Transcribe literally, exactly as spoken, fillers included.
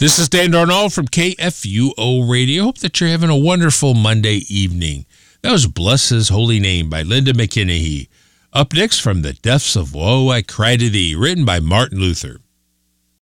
This is Dan Darnall from K F U O Radio. Hope that you're having a wonderful Monday evening. That was Bless His Holy Name by Linda McKinney. Up next, From the Depths of Woe I Cry to Thee, written by Martin Luther.